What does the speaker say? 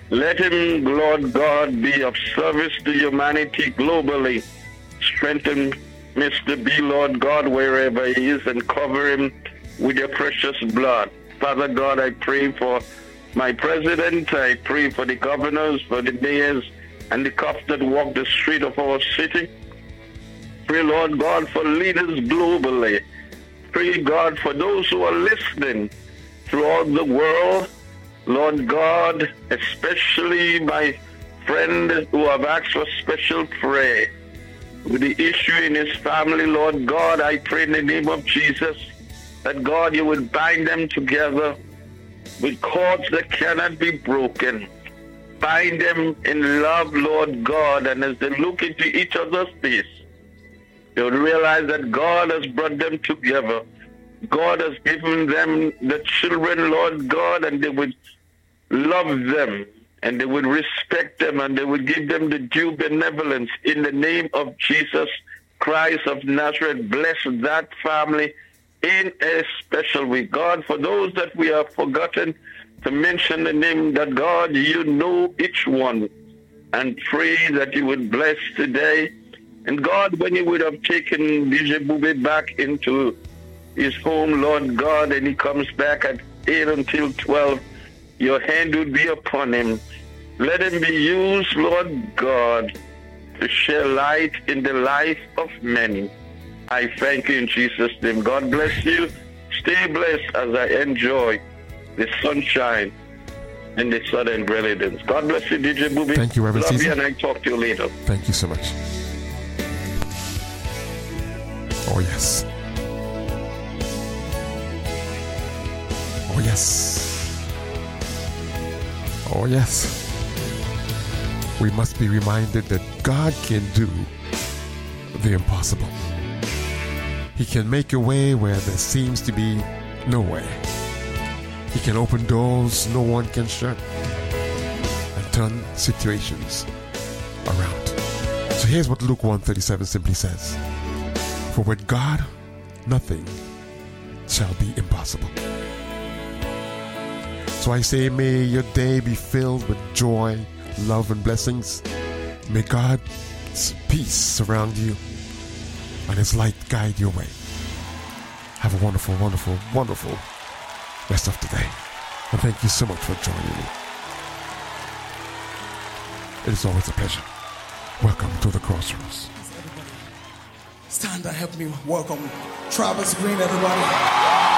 Let him, Lord God, be of service to humanity globally. Strengthen Mr. B, Lord God, wherever he is, and cover him with your precious blood. Father God, I pray for my president. I pray for the governors, for the mayors, and the cops that walk the street of our city. Pray, Lord God, for leaders globally. Pray, God, for those who are listening throughout the world. Lord God, especially my friend who have asked for special prayer with the issue in his family. Lord God, I pray in the name of Jesus that, God, you would bind them together with cords that cannot be broken. Bind them in love, Lord God, and as they look into each other's face, they'll realize that God has brought them together. God has given them the children, Lord God, and they would love them, and they would respect them, and they would give them the due benevolence. In the name of Jesus Christ of Nazareth, bless that family in a special way. God, for those that we have forgotten to mention the name, that God, you know each one, and pray that you would bless today. And God, when you would have taken DJ Bube back into his home, Lord God, and he comes back at 8 until 12, your hand would be upon him. Let him be used, Lord God, to share light in the life of many. I thank you in Jesus' name. God bless you. Stay blessed as I enjoy the sunshine in the southern Grenadines. God bless you, DJ Bube. Thank you, Reverend Love Caesar. you, and I talk to you later. Thank you so much. Oh, yes. Oh, yes. Oh, yes. We must be reminded that God can do the impossible. He can make a way where there seems to be no way. He can open doors no one can shut and turn situations around. So here's what Luke 1:37 simply says. For with God, nothing shall be impossible. So I say, may your day be filled with joy, love, and blessings. May God's peace surround you and His light guide your way. Have a wonderful, wonderful, wonderful rest of the day. And thank you so much for joining me. It is always a pleasure. Welcome to the Crossroads. Stand and help me welcome Travis Green, everybody.